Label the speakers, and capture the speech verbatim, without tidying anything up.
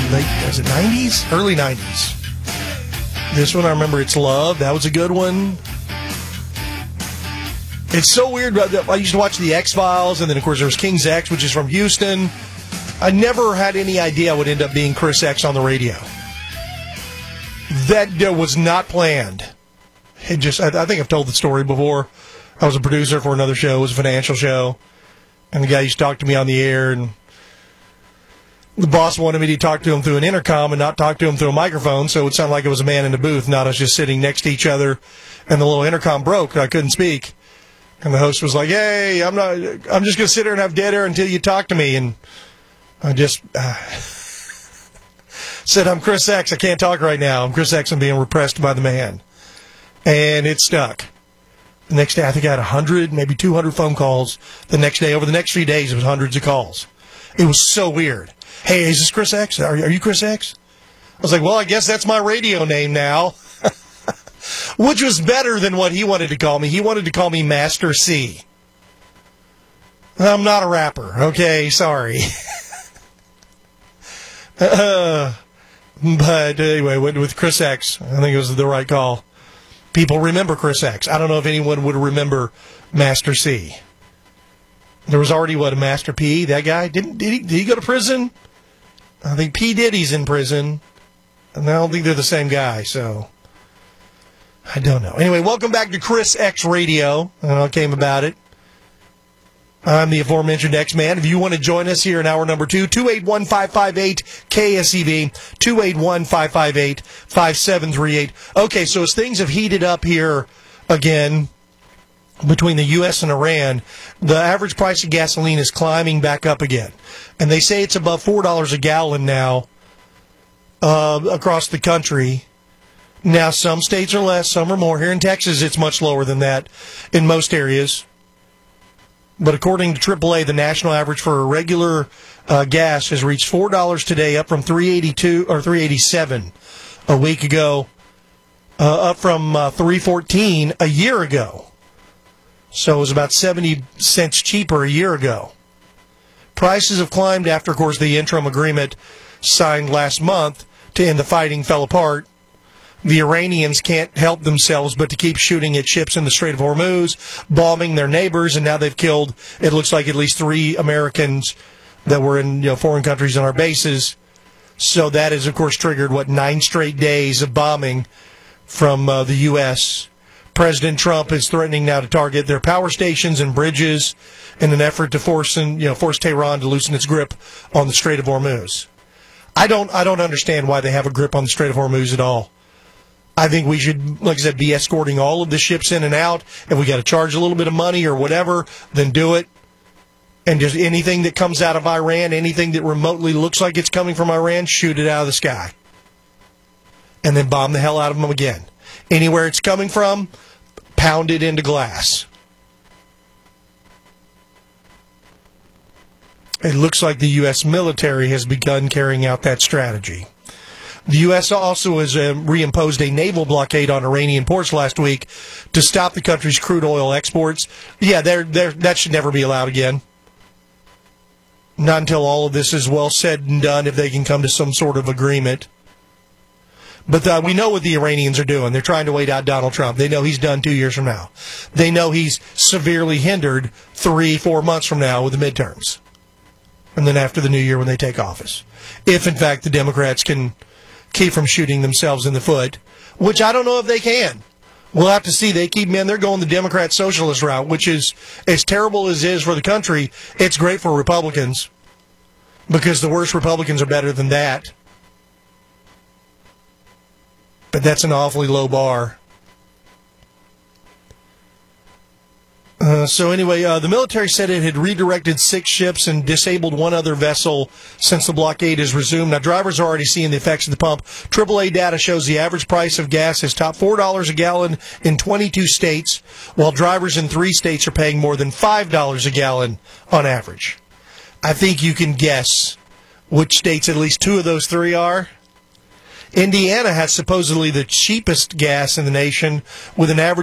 Speaker 1: late, was it nineties? Early nineties. This one, I remember It's Love. That was a good one. It's so weird. I used to watch The X-Files, and then, of course, there was King's X, which is from Houston. I never had any idea I would end up being Chris X on the radio. That was not planned. It just, I think I've told the story before. I was a producer for another show. It was a financial show. And the guy used to talk to me on the air, and the boss wanted me to talk to him through an intercom and not talk to him through a microphone, so it would sound like it was a man in the booth, not us just sitting next to each other, and the little intercom broke, and I couldn't speak. And the host was like, hey, I'm not, I'm just going to sit here and have dead air until you talk to me. And I just uh, said, I'm Chris X. I can't talk right now. I'm Chris X. I'm being repressed by the man. And it stuck. The next day, I think I had one hundred, maybe two hundred phone calls the next day. Over the next few days, it was hundreds of calls. It was so weird. Hey, is this Chris X? Are, are you Chris X? I was like, well, I guess that's my radio name now. Which was better than what he wanted to call me. He wanted to call me Master C. I'm not a rapper, okay? Sorry. uh, but anyway, went with Chris X. I think it was the right call. People remember Chris X. I don't know if anyone would remember Master C. There was already, what, a Master P? That guy? Didn't, did, he, did he go to prison? I think P. Diddy's in prison. And I don't think they're the same guy, so I don't know. Anyway, welcome back to Chris X Radio. I don't know what came about it. I'm the aforementioned X-Man. If you want to join us here in hour number two, two eight one, five five eight, K S E V, two eight one, five five eight, five seven three eight. Okay, so as things have heated up here again between the U S and Iran, the average price of gasoline is climbing back up again. And they say it's above four dollars a gallon now uh, across the country. Now, some states are less, some are more. Here in Texas, it's much lower than that in most areas. But according to triple A, the national average for a regular uh, gas has reached four dollars today, up from three eighty-two or three eighty-seven a week ago, uh, up from uh, three fourteen a year ago. So it was about seventy cents cheaper a year ago. Prices have climbed after, of course, the interim agreement signed last month to end the fighting fell apart. The Iranians can't help themselves but to keep shooting at ships in the Strait of Hormuz, bombing their neighbors, and now they've killed, it looks like, at least three Americans that were in you know, foreign countries on our bases. So that has, of course, triggered, what, nine straight days of bombing from uh, the U S President Trump is threatening now to target their power stations and bridges in an effort to force, and, you know, force Tehran to loosen its grip on the Strait of Hormuz. I don't, I don't understand why they have a grip on the Strait of Hormuz at all. I think we should, like I said, be escorting all of the ships in and out. If we got to charge a little bit of money or whatever, then do it. And just anything that comes out of Iran, anything that remotely looks like it's coming from Iran, shoot it out of the sky. And then bomb the hell out of them again. Anywhere it's coming from, pound it into glass. It looks like the U S military has begun carrying out that strategy. The U S also has uh, reimposed a naval blockade on Iranian ports last week to stop the country's crude oil exports. Yeah, they're, they're, that should never be allowed again. Not until all of this is well said and done, if they can come to some sort of agreement. But uh, we know what the Iranians are doing. They're trying to wait out Donald Trump. They know he's done two years from now. They know he's severely hindered three, four months from now with the midterms. And then after the new year when they take office. If, in fact, the Democrats can keep from shooting themselves in the foot, which I don't know if they can. We'll have to see. They keep, man, they're going the Democrat socialist route, which is, as terrible as it is for the country, it's great for Republicans, because the worst Republicans are better than that. But that's an awfully low bar. Uh, so anyway, uh, the military said it had redirected six ships and disabled one other vessel since the blockade has resumed. Now, drivers are already seeing the effects of the pump. triple A data shows the average price of gas has topped four dollars a gallon in twenty-two states, while drivers in three states are paying more than five dollars a gallon on average. I think you can guess which states at least two of those three are. Indiana has supposedly the cheapest gas in the nation with an average